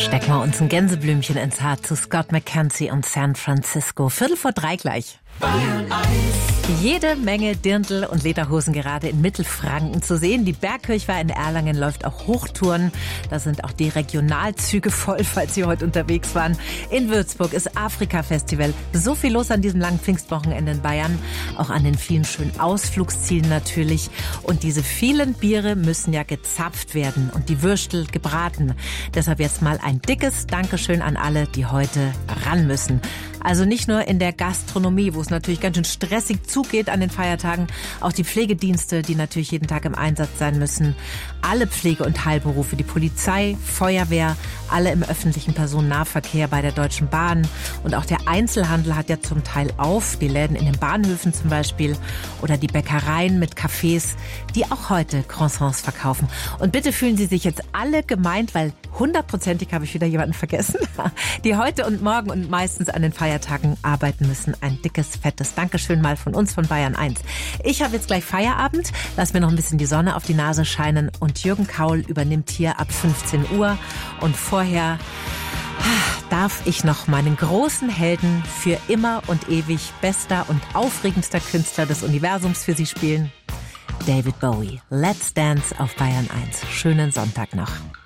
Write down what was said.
Stecken wir uns ein Gänseblümchen ins Haar zu Scott McKenzie und San Francisco. 2:45 gleich. Jede Menge Dirndl und Lederhosen gerade in Mittelfranken zu sehen. Die Bergkirchweih in Erlangen läuft auch Hochtouren. Da sind auch die Regionalzüge voll, falls Sie heute unterwegs waren. In Würzburg ist Afrika-Festival. So viel los an diesem langen Pfingstwochenende in Bayern. Auch an den vielen schönen Ausflugszielen natürlich. Und diese vielen Biere müssen ja gezapft werden und die Würstel gebraten. Deshalb jetzt mal ein dickes Dankeschön an alle, die heute ran müssen. Also nicht nur in der Gastronomie, wo es natürlich ganz schön stressig zugeht an den Feiertagen, auch die Pflegedienste, die natürlich jeden Tag im Einsatz sein müssen. Alle Pflege- und Heilberufe, die Polizei, Feuerwehr, alle im öffentlichen Personennahverkehr bei der Deutschen Bahn. Und auch der Einzelhandel hat ja zum Teil auf, die Läden in den Bahnhöfen zum Beispiel oder die Bäckereien mit Cafés, die auch heute Croissants verkaufen. Und bitte fühlen Sie sich jetzt alle gemeint, weil 100%ig habe ich wieder jemanden vergessen, die heute und morgen und meistens an den Feiertagen arbeiten müssen. Ein dickes, fettes Dankeschön mal von uns von Bayern 1. Ich habe jetzt gleich Feierabend, lass mir noch ein bisschen die Sonne auf die Nase scheinen und Jürgen Kaul übernimmt hier ab 15 Uhr. Und vorher darf ich noch meinen großen Helden, für immer und ewig bester und aufregendster Künstler des Universums für Sie spielen. David Bowie. Let's Dance auf Bayern 1. Schönen Sonntag noch.